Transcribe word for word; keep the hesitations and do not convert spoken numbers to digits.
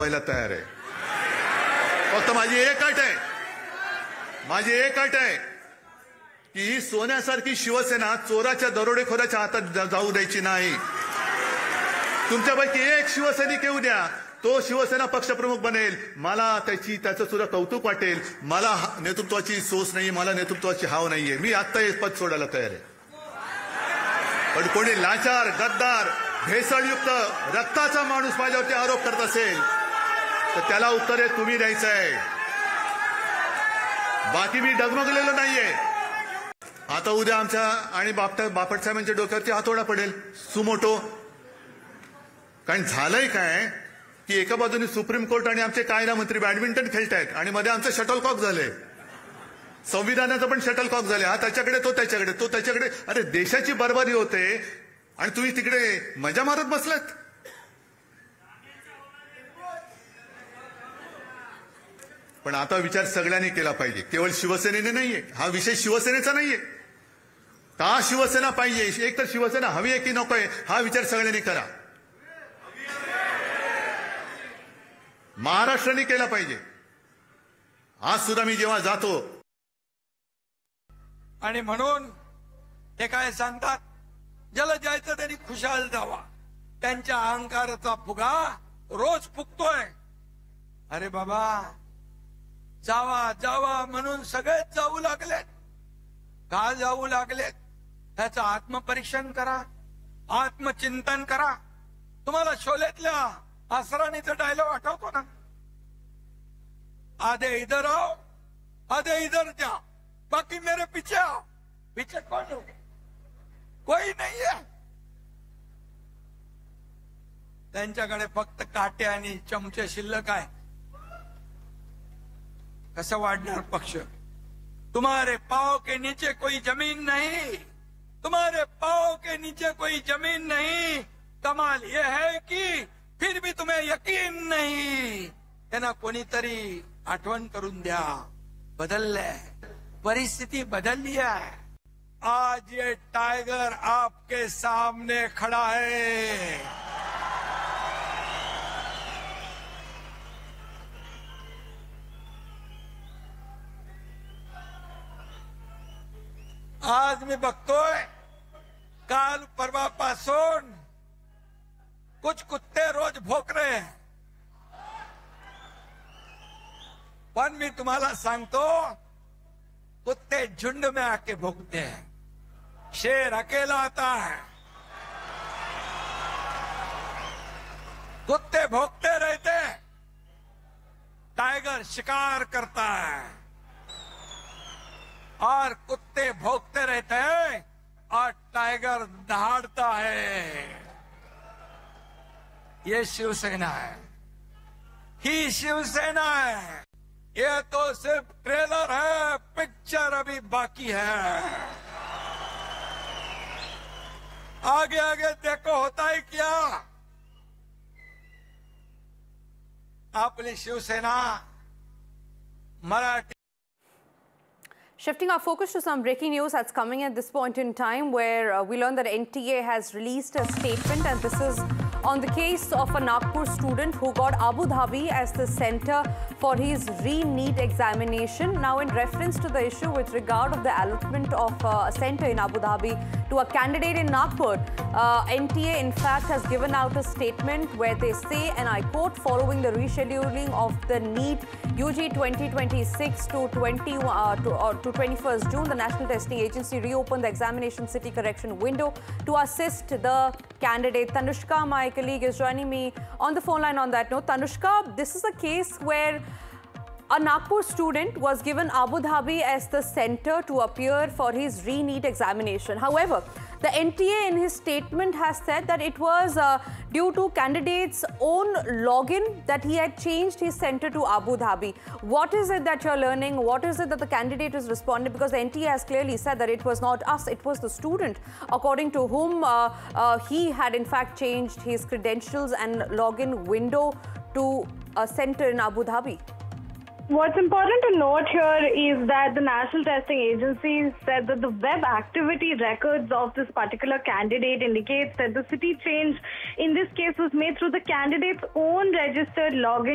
व्हायला तयार आहे. फक्त माझी एक अट आहे माझी एक अट आहे की ही सोन्यासारखी शिवसेना चोराच्या दरोडेखोराच्या हातात जाऊ द्यायची नाही. तुमच्यापैकी एक शिवसैनिक येऊ द्या, तो शिवसेना पक्षप्रमुख बनेल. मला त्याची त्याचं सुद्धा कौतुक वाटेल. मला नेतृत्वाची सोच नाही, मला नेतृत्वाची हाव नाहीये. मी आत्ता हे पद सोडायला तयार आहे. पण कोणी लाचार, गद्दार, भेसळयुक्त रक्ताचा माणूस माझ्यावरती आरोप करत असेल तर त्याला उत्तर तुम्ही द्यायचं आहे. बाकी मी डगमगलेलो नाहीये. आता उद्या आमच्या आणि बापट साहेबांच्या डोक्यावरती हातोडा पडेल सुमोटो. कारण झालंय काय की एका बाजूने सुप्रीम कोर्ट आणि आमचे कायदा मंत्री बॅडमिंटन खेळतायत आणि मध्ये आमचं शटलकॉक झालंय. संविधानाचं पण शटलकॉक झाले. हा त्याच्याकडे, तो त्याच्याकडे, तो त्याच्याकडे. अरे देशाची बरबादी होते आणि तुम्ही तिकडे मजा मारत बसलात. पण आता विचार सगळ्यांनी केला पाहिजे, केवळ शिवसेनेने नाहीये. हा विषय शिवसेनेचा नाहीये. का शिवसेना पाहिजे, एक तर शिवसेना हवी आहे की नकोय, हा विचार सगळ्यांनी करा. महाराष्ट्राने केला पाहिजे. आज सुद्धा मी जेव्हा जातो आणि म्हणून ते काय सांगतात, ज्याला जायचं त्यांनी खुशाल जावा. त्यांच्या अहंकाराचा फुगा रोज फुगतोय. अरे बाबा, जावा जावा म्हणून सगळेच जाऊ लागलेत. का जाऊ लागलेत त्याचं आत्मपरीक्षण करा, आत्मचिंतन करा. तुम्हाला शोलेतल्या आसराणीचा डायलॉग आठवतो ना, आधे इधर आओ आधे इधर जाओ बाकी मेरे पीछे आओ. पीछे कौन हो? कोई नहीं है. त्यांच्याकडे फक्त काटे आणि चमचे शिल्लक आहे. कसं वाढणार पक्ष? तुम्हारे पाव के नीचे कोई जमीन नहीं, तुम्हारे पाव के नीचे कोई जमीन नहीं. कमाल ये है कि फिर भी तुम्हें यकीन नहीं. त्यांना कोणीतरी आठवण करून द्या. बदललंय, परिस्थिती बदलली है. आज ये टाइगर आपके सामने खड़ा है. आज मी बघतोय काल परवापासून कुछ कुत्ते रोज भोक रहे हैं. पण मी तुम्हाला सांगतो, कुत्ते झुंड में आके भोगते हैं, शेर अकेला आता है. कुत्ते भोगते रहते, टाइगर शिकार करता है. और कुत्ते भोगते रहते हैं और टाइगर दहाड़ता है. ये शिवसेना है, ही शिवसेना है. ये तो सिर्फ ट्रेलर है, पिक्चर अभी बाकी है. आगे आगे देखो होता है क्या. आपली Shiv Sena Marathi. Shifting our focus to some breaking news that's coming at this point in time, where uh, we learned that N T A has released a statement, and this is on the case of a Nagpur student who got Abu Dhabi as the center for his re-NEET examination. Now, in reference to the issue with regard of the allotment of uh, a center in Abu Dhabi to a candidate in Nagpur, uh, N T A in fact has given out a statement where they say, and I quote, following the rescheduling of the NEET U G twenty twenty-six to twenty uh, to, uh, to twenty-first June, the National Testing Agency reopened the examination city correction window to assist the candidate. Tanushka, my colleague, is joining me on the phone line on that note. Tanushka, this is a case where a Nagpur student was given Abu Dhabi as the center to appear for his re-NEET examination. However, the N T A in his statement has said that it was uh, due to candidate's own login that he had changed his center to Abu Dhabi. What is it that you're learning? What is it that the candidate is responding? Because the N T A has clearly said that it was not us, it was the student, according to whom uh, uh, he had in fact changed his credentials and login window to a center in Abu Dhabi. What's important to note here is that the National Testing Agency said that the web activity records of this particular candidate indicates that the city change in this case was made through the candidate's own registered login